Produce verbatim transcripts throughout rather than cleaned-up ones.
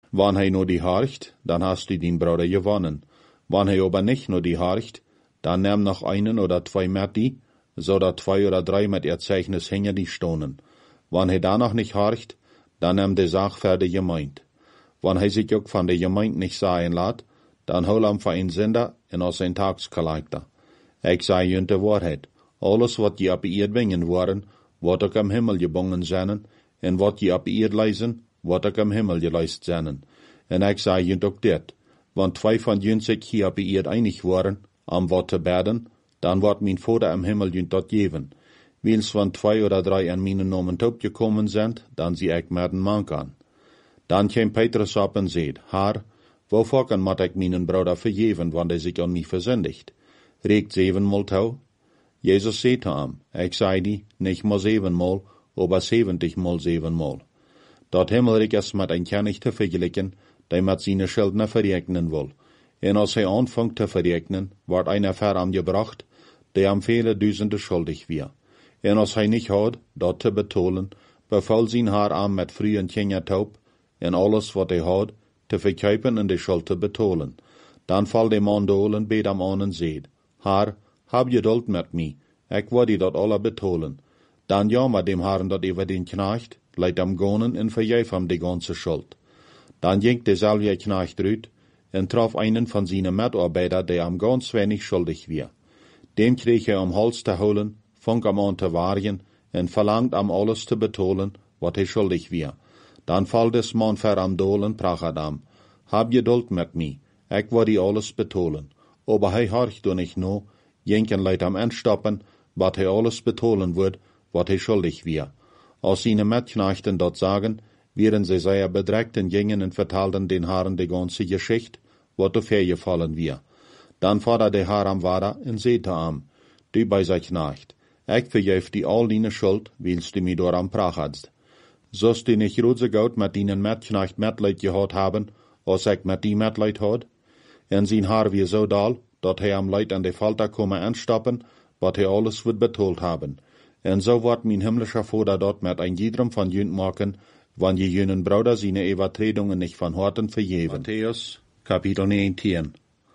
Wann hij nur die harcht, dann hast du den Bruder gewonnen. Wann hij aber nicht nur die harcht, dann nimm noch einen oder zwei mit die, so dat zwei oder drei mit ihr Zeichnis hinter die stonen. Wann hij da noch nicht harcht, dann nimm die Sach für die Gemeinde. Wann hij sich auch von der Gemeinde nicht sagen lässt, dann hol ihm für einen Sünder in aus ein Tagskalekter. Ich sage jünt die Wahrheit. Alles, wat je op eerd wingen worden, wordt ook am Himmel gebongen zijn, en wat je op eerd leisen, wordt ook am Himmel geleist zijn. En ik sage jünt ook dit, want twee van jünt zich hier op eerd einig worden, am wat te beden, dan wordt mijn Vader am Himmel jünt dat geven. Wils van twee oder drei an mijn Namen gekommen sind, dan zie ik merden man kan. Dan kwam Petrus op en zei, Haar, wovor kan mat ik mijn Bruder vergeven, want hij zich aan mij versündigt? Regt zevenmal touw? Jesus zei zu ihm, ich sei die, nicht mal siebenmal, aber siebzigmal siebenmal. Dat Himmelreich ist mit ein König zu vergleichen, der mit seine Schuldner verrechnen will. En als hij anfängt zu verrechnen, wird einer ver am gebracht, der am viele Dutzende schuldig wir. En als hij nicht hat, dat zu betonen, befahl sein Haar am mit frühen Kindertaub, en alles wat hij hat, zu verkaufen en de Schuld zu betonen. Dan fall de man dolen, bet am an en seed, Haar, hab Geduld mit mi, ik wil die dat alle betolen. Dan jammer dem Herrn dat über den Knecht, leidt am gonen en vergeef am de ganze Schuld. Dan ging dezelfde Knecht uit, en traf einen von seinen Mitarbeiter, der am ganz wenig schuldig war. Dem kreeg er am Hals zu holen, fang am an zu warjen, en verlangt am alles zu betolen, wat hij schuldig war. Dan fall des man ver am dolen, prachet am, hab Geduld mit mi, ik wil die alles betolen. Aber hij horcht du nicht no, jenken leid am Endstoppen, wat hij alles betolen wird, wat hij schuldig war. Als seine Mitknechten dort sagen, wären sie sehr bedreckt und gingen und vertalten den Herren die ganze Geschichte, wat du gefallen war. Dann fordert der Herr am Vater und sagte am, du bei sein Knecht, ich vergeef die all deine Schuld, willst du mir door am prachatst. Sollst du nicht roze Gott mit deinen Mitknecht Mitleid gehad haben, als ich mit die Mitleid had? En sein Haar wie so dal, dat hij am Leid an de Falter komme anstoppen, wat hij alles wird betolt haben. En so wird mein himmlischer Vater dort mit ein jedem von jünt machen, wann je jünen Bruder seine Übertretungen nicht von Horten vergeben. Matthäus, Kapitel neunzehn.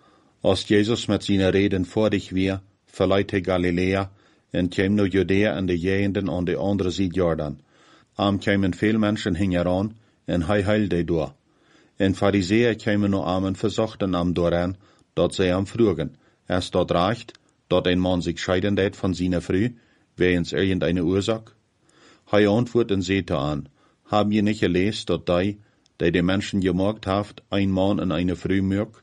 Als Jesus mit seiner Reden vor dich wir, verleiht er Galiläa, en käm no Judäa en de Gegenden an de andere Seite Jordan. Am kämen veel Menschen hingeran, en hij heilte door. En Pharisäer kämen no armen versuchten am doran, dat zij am frugen, es dort reicht, dat ein Mann sich scheiden lässt von seiner Frau, wehens irgendeine Ursache? Hij antwortet und sagte an, haben ihr nicht gelesen, dat die, die die Menschen gemacht haft, ein Mann und eine Frau mög?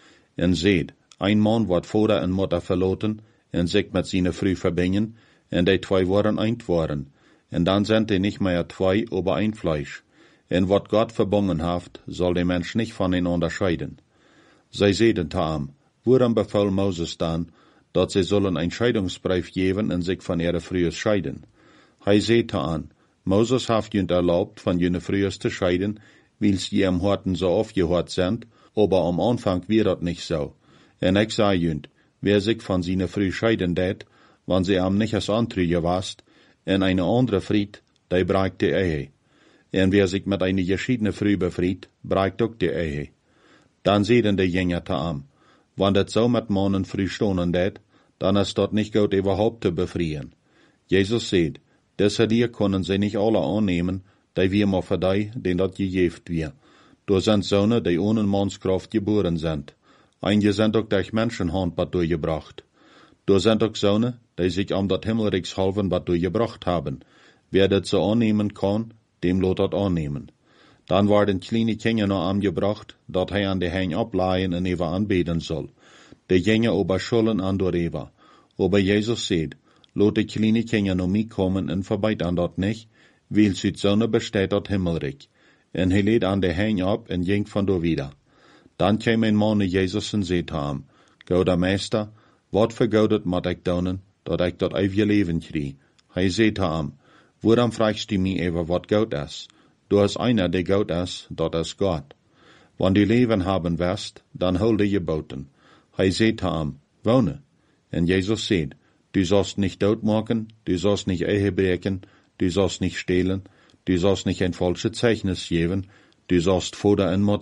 En seht, ein Mann wird Vater und Mutter verloten, en sich mit seiner Frau verbinden, en die zwei waren eint waren, en dann sind die nicht mehr zwei, aber ein Fleisch. En wat Gott verbunden haft, soll der Mensch nicht voneinander scheiden. Zij zeiden zu ihm, woran befahl Moses dann, dat sie sollen ein Scheidungsbrief geben und sich von ihrer Frühe scheiden? Hij sagte an, Moses haft jünt erlaubt, von jene Frühe zu scheiden, wils die am Horten so aufgehört sind, aber am Anfang wir dat nicht so. En ich sag jünt, wer sich von seiner Frühe scheiden tät, wann sie am nicht als Antrüge warst, en eine andere Fried, die breigt die Ehe. En wer sich mit einer geschiedene Frühe befried, breigt auch die Ehe. Dann sehen die Jünger zu ihm, wann das so mit Mannen früh stonen tät, dann ist dort nicht gut überhaupt zu befrieren. Jesus sagt, deshalb dir können sie nicht alle annehmen, die wir mal für die, den dat gejeft wir. Du sind Söhne, die ohne Mannskraft geboren sind. Einige sind auch durch Menschenhand bad durchgebracht. Du sind auch Söhne, die sich am dat Himmelreichs halben bad durchgebracht haben. Wer das so annehmen kann, dem lot dat annehmen. Dann werden kleine Kinder noch angebracht, dat hij an de Hein ableihen en even anbeten soll. De Kinder ober schulden an door Eva. Aber Jesus sagt, lot de kleine Kinder noch mich kommen en verbeit an dat nicht, weil süd Sonne besteht dat Himmelreich. En hij lädt an de Hein ab en ging von do wieder. Dann kam ein Mann zu Jesus en zei zu ihm, Gouder Meister, wat vergoudet mat ik donen, dat ik dat eeuwige leven krieg? Hij zei zu ihm, woran fragst du mich even wat Goud is? Du hast einer, der Gott ist, dat ist Gott. Wenn du Leben haben wirst, dann hol die Geboten. Hij sagt zu ihm, wohne. En Jesus sagt, du sollst nicht dood machen, du sollst nicht Ehe brechen, du sollst nicht stehlen, du sollst nicht ein falsches Zeichnis geben, du sollst Vater und Mutter